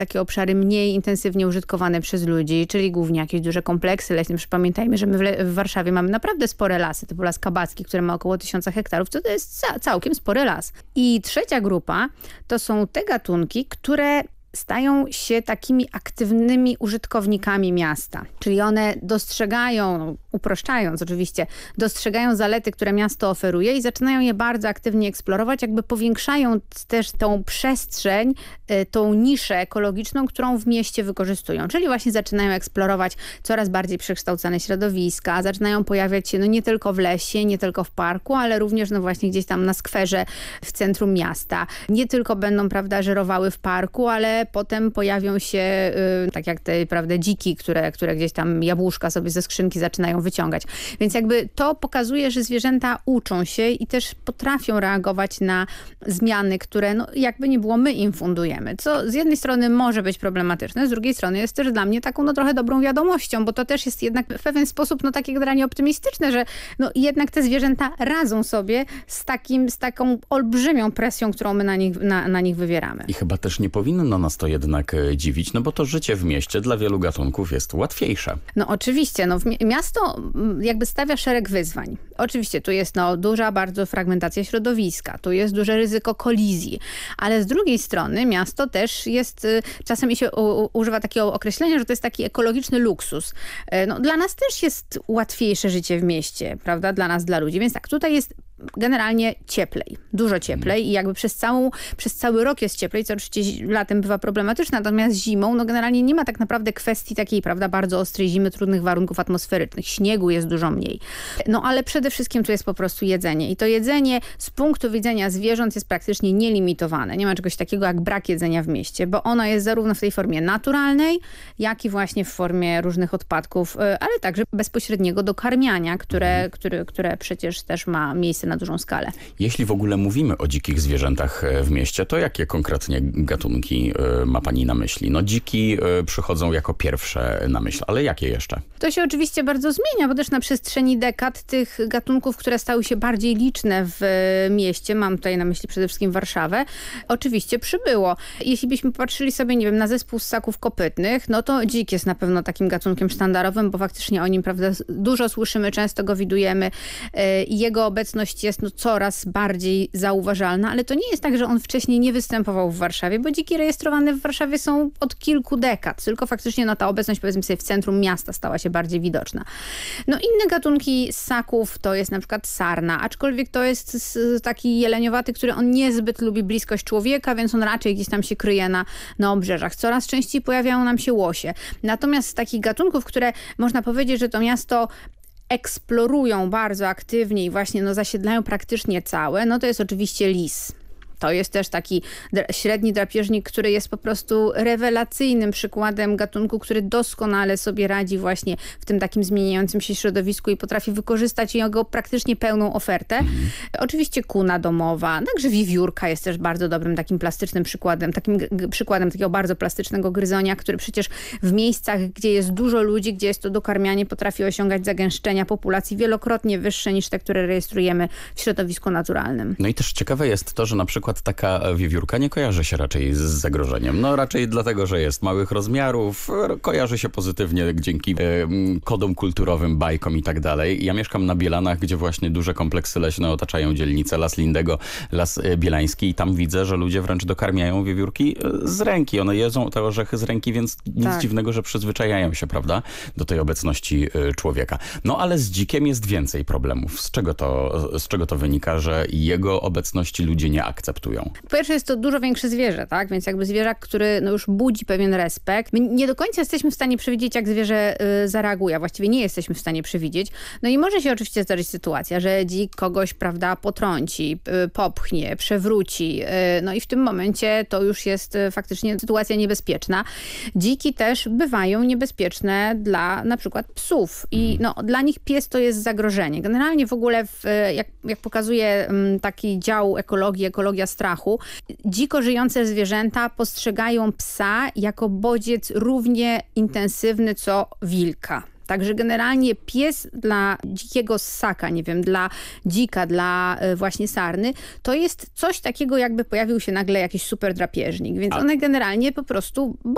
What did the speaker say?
takie obszary mniej intensywnie użytkowane przez ludzi, czyli głównie jakieś duże kompleksy leśne. Pamiętajmy, że my w Warszawie mamy naprawdę spore lasy, typu Las Kabacki, który ma około 1000 hektarów, to jest całkiem spory las. I trzecia grupa to są te gatunki, które stają się takimi aktywnymi użytkownikami miasta. Czyli one dostrzegają, uproszczając oczywiście, dostrzegają zalety, które miasto oferuje i zaczynają je bardzo aktywnie eksplorować, jakby powiększając też tą przestrzeń, tą niszę ekologiczną, którą w mieście wykorzystują. Czyli właśnie zaczynają eksplorować coraz bardziej przekształcane środowiska, zaczynają pojawiać się nie tylko w lesie, nie tylko w parku, ale również właśnie gdzieś tam na skwerze w centrum miasta. Nie tylko będą, prawda, żerowały w parku, ale potem pojawią się, tak jak te, prawda, dziki, które gdzieś tam jabłuszka sobie ze skrzynki zaczynają wyciągać. Więc jakby to pokazuje, że zwierzęta uczą się i też potrafią reagować na zmiany, które jakby nie było, my im fundujemy. Co z jednej strony może być problematyczne, z drugiej strony jest też dla mnie taką trochę dobrą wiadomością, bo to też jest jednak w pewien sposób takie generalnie optymistyczne, że jednak te zwierzęta radzą sobie z taką olbrzymią presją, którą my na nich wywieramy. I chyba też nie powinno nas to jednak dziwić, bo to życie w mieście dla wielu gatunków jest łatwiejsze. Oczywiście, miasto jakby stawia szereg wyzwań. Oczywiście tu jest duża bardzo fragmentacja środowiska, tu jest duże ryzyko kolizji, ale z drugiej strony miasto też jest, czasem się używa takiego określenia, że to jest taki ekologiczny luksus. Dla nas też jest łatwiejsze życie w mieście, prawda? Dla nas, dla ludzi, więc tak, tutaj jest generalnie cieplej, dużo cieplej i jakby przez cały rok jest cieplej, co oczywiście latem bywa problematyczne, natomiast zimą generalnie nie ma tak naprawdę kwestii takiej, prawda, bardzo ostrej zimy, trudnych warunków atmosferycznych. Śniegu jest dużo mniej. Ale przede wszystkim tu jest po prostu jedzenie i to jedzenie z punktu widzenia zwierząt jest praktycznie nielimitowane. Nie ma czegoś takiego jak brak jedzenia w mieście, bo ono jest zarówno w tej formie naturalnej, jak i właśnie w formie różnych odpadków, ale także bezpośredniego dokarmiania, które przecież też ma miejsce na dużą skalę. Jeśli w ogóle mówimy o dzikich zwierzętach w mieście, to jakie konkretnie gatunki ma pani na myśli? Dziki przychodzą jako pierwsze na myśl, ale jakie jeszcze? To się oczywiście bardzo zmienia, bo też na przestrzeni dekad tych gatunków, które stały się bardziej liczne w mieście, mam tutaj na myśli przede wszystkim Warszawę, oczywiście przybyło. Jeśli byśmy patrzyli sobie, nie wiem, na zespół ssaków kopytnych, to dzik jest na pewno takim gatunkiem sztandarowym, bo faktycznie o nim, prawda, dużo słyszymy, często go widujemy i jego obecność jest coraz bardziej zauważalna, ale to nie jest tak, że on wcześniej nie występował w Warszawie, bo dziki rejestrowane w Warszawie są od kilku dekad, tylko faktycznie ta obecność, powiedzmy sobie, w centrum miasta stała się bardziej widoczna. Inne gatunki ssaków to jest na przykład sarna, aczkolwiek to jest taki jeleniowaty, który on niezbyt lubi bliskość człowieka, więc on raczej gdzieś tam się kryje na obrzeżach. Coraz częściej pojawiają nam się łosie. Natomiast z takich gatunków, które można powiedzieć, że to miasto eksplorują bardzo aktywnie i właśnie zasiedlają praktycznie całe, to jest oczywiście lis. To jest też taki średni drapieżnik, który jest po prostu rewelacyjnym przykładem gatunku, który doskonale sobie radzi właśnie w tym takim zmieniającym się środowisku i potrafi wykorzystać jego praktycznie pełną ofertę. Oczywiście kuna domowa, także wiewiórka jest też bardzo dobrym takim plastycznym przykładem, takiego bardzo plastycznego gryzonia, który przecież w miejscach, gdzie jest dużo ludzi, gdzie jest to dokarmianie, potrafi osiągać zagęszczenia populacji wielokrotnie wyższe niż te, które rejestrujemy w środowisku naturalnym. I też ciekawe jest to, że na przykład taka wiewiórka nie kojarzy się raczej z zagrożeniem. Raczej dlatego, że jest małych rozmiarów, kojarzy się pozytywnie dzięki kodom kulturowym, bajkom i tak dalej. Ja mieszkam na Bielanach, gdzie właśnie duże kompleksy leśne otaczają dzielnice, Las Lindego, Las Bielański i tam widzę, że ludzie wręcz dokarmiają wiewiórki z ręki. One jedzą te orzechy z ręki, więc nic dziwnego, że przyzwyczajają się, prawda, do tej obecności człowieka. Ale z dzikiem jest więcej problemów. Z czego to wynika, że jego obecności ludzie nie akceptują? Po pierwsze jest to dużo większe zwierzę, tak? Więc jakby zwierzak, który już budzi pewien respekt. My nie do końca jesteśmy w stanie przewidzieć, jak zwierzę zareaguje. Właściwie nie jesteśmy w stanie przewidzieć. I może się oczywiście zdarzyć sytuacja, że dzik kogoś, prawda, potrąci, popchnie, przewróci. I w tym momencie to już jest faktycznie sytuacja niebezpieczna. Dziki też bywają niebezpieczne dla na przykład psów. I dla nich pies to jest zagrożenie. Generalnie w ogóle, jak pokazuje taki dział ekologia strachu, dziko żyjące zwierzęta postrzegają psa jako bodziec równie intensywny co wilka. Także generalnie pies dla dzikiego ssaka, nie wiem, dla dzika, dla właśnie sarny, to jest coś takiego, jakby pojawił się nagle jakiś super drapieżnik. Więc one generalnie po prostu